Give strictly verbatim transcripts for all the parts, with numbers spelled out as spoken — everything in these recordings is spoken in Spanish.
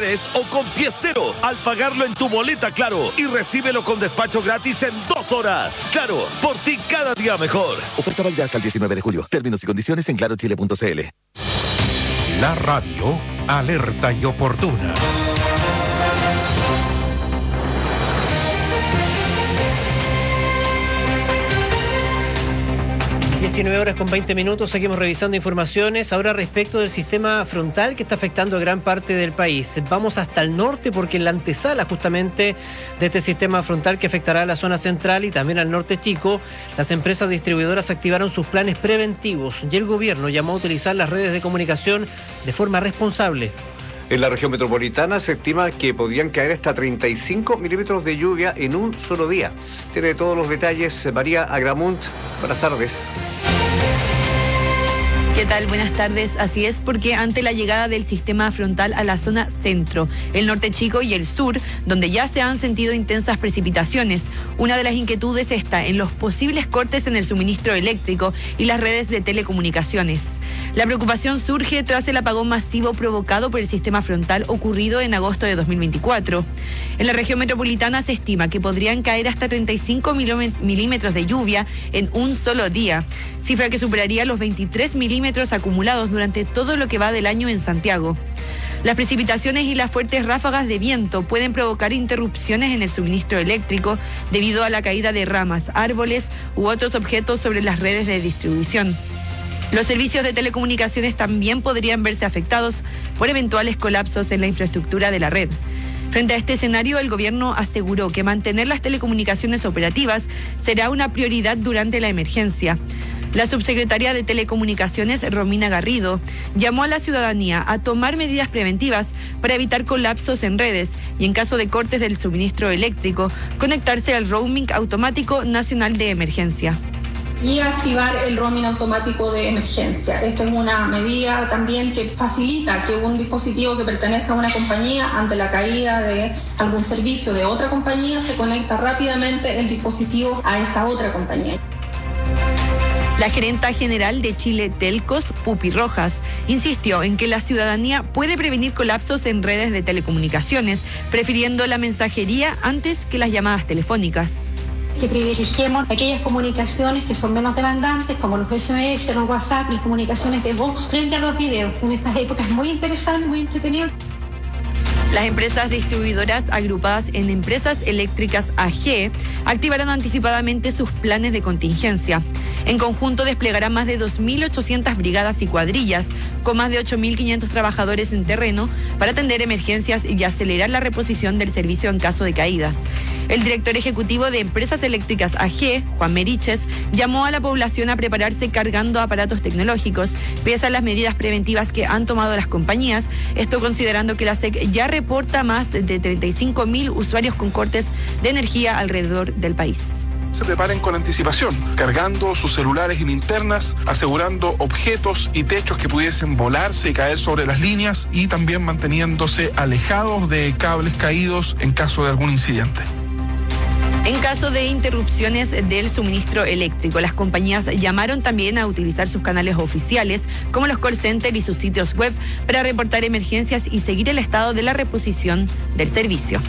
tres o con pie cero al pagarlo en tu boleta Claro y recíbelo con despacho gratis en dos horas. Claro, por ti cada día mejor. Oferta válida hasta el diecinueve de julio. Términos y condiciones en claro chile punto c l. La radio alerta y oportuna. diecinueve horas con veinte minutos, seguimos revisando informaciones. Ahora respecto del sistema frontal que está afectando a gran parte del país. Vamos hasta el norte porque en la antesala justamente de este sistema frontal que afectará a la zona central y también al norte chico, las empresas distribuidoras activaron sus planes preventivos y el gobierno llamó a utilizar las redes de comunicación de forma responsable. En la región metropolitana se estima que podrían caer hasta treinta y cinco milímetros de lluvia en un solo día. Tiene todos los detalles María Agramunt. Buenas tardes. ¿Qué tal? Buenas tardes. Así es, porque ante la llegada del sistema frontal a la zona centro, el norte chico y el sur, donde ya se han sentido intensas precipitaciones, una de las inquietudes está en los posibles cortes en el suministro eléctrico y las redes de telecomunicaciones. La preocupación surge tras el apagón masivo provocado por el sistema frontal ocurrido en agosto de dos mil veinticuatro. En la región metropolitana se estima que podrían caer hasta treinta y cinco milímetros de lluvia en un solo día, cifra que superaría los veintitrés milímetros acumulados durante todo lo que va del año en Santiago. Las precipitaciones y las fuertes ráfagas de viento pueden provocar interrupciones en el suministro eléctrico debido a la caída de ramas, árboles u otros objetos sobre las redes de distribución. Los servicios de telecomunicaciones también podrían verse afectados por eventuales colapsos en la infraestructura de la red. Frente a este escenario, el gobierno aseguró que mantener las telecomunicaciones operativas será una prioridad durante la emergencia. La subsecretaria de Telecomunicaciones, Romina Garrido, llamó a la ciudadanía a tomar medidas preventivas para evitar colapsos en redes y, en caso de cortes del suministro eléctrico, conectarse al roaming automático nacional de emergencia. Y activar el roaming automático de emergencia. Esta es una medida también que facilita que un dispositivo que pertenece a una compañía, ante la caída de algún servicio de otra compañía, se conecta rápidamente el dispositivo a esa otra compañía. La gerenta general de Chile Telcos, Pupi Rojas, insistió en que la ciudadanía puede prevenir colapsos en redes de telecomunicaciones, prefiriendo la mensajería antes que las llamadas telefónicas. Que privilegiemos aquellas comunicaciones que son menos demandantes, como los S M S, los WhatsApp y comunicaciones de voz, frente a los videos. En estas épocas muy interesantes, muy entretenidas. Las empresas distribuidoras agrupadas en Empresas Eléctricas A G activaron anticipadamente sus planes de contingencia. En conjunto desplegarán más de dos mil ochocientas brigadas y cuadrillas, con más de ocho mil quinientos trabajadores en terreno para atender emergencias y acelerar la reposición del servicio en caso de caídas. El director ejecutivo de Empresas Eléctricas A G, Juan Meriches, llamó a la población a prepararse cargando aparatos tecnológicos, pese a las medidas preventivas que han tomado las compañías, esto considerando que la S E C ya reporta más de treinta y cinco mil usuarios con cortes de energía alrededor del país. Se preparen con anticipación, cargando sus celulares y linternas, asegurando objetos y techos que pudiesen volarse y caer sobre las líneas y también manteniéndose alejados de cables caídos en caso de algún incidente. En caso de interrupciones del suministro eléctrico, las compañías llamaron también a utilizar sus canales oficiales, como los call centers y sus sitios web, para reportar emergencias y seguir el estado de la reposición del servicio.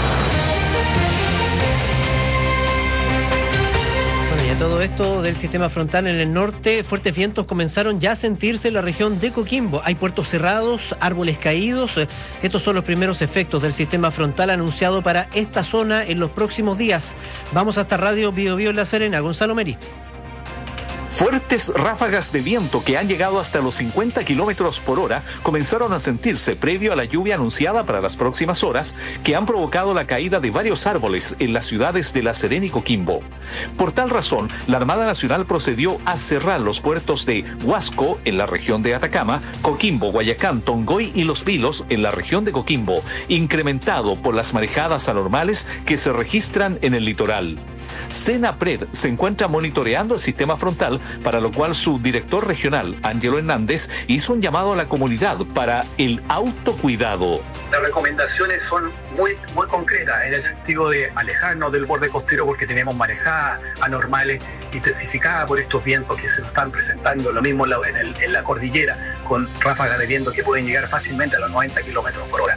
Todo esto del sistema frontal en el norte, fuertes vientos comenzaron ya a sentirse en la región de Coquimbo. Hay puertos cerrados, árboles caídos. Estos son los primeros efectos del sistema frontal anunciado para esta zona en los próximos días. Vamos hasta Radio Bio Bio en La Serena. Gonzalo Meri. Fuertes ráfagas de viento que han llegado hasta los cincuenta kilómetros por hora comenzaron a sentirse previo a la lluvia anunciada para las próximas horas, que han provocado la caída de varios árboles en las ciudades de La Serena y Coquimbo. Por tal razón, la Armada Nacional procedió a cerrar los puertos de Huasco, en la región de Atacama, Coquimbo, Guayacán, Tongoy y Los Vilos, en la región de Coquimbo, incrementado por las marejadas anormales que se registran en el litoral. Senapred se encuentra monitoreando el sistema frontal, para lo cual su director regional, Ángelo Hernández, hizo un llamado a la comunidad para el autocuidado. Las recomendaciones son muy, muy concretas, en el sentido de alejarnos del borde costero porque tenemos marejadas anormales intensificadas por estos vientos que se nos están presentando, lo mismo en, el, en la cordillera, con ráfagas de viento que pueden llegar fácilmente a los noventa kilómetros por hora.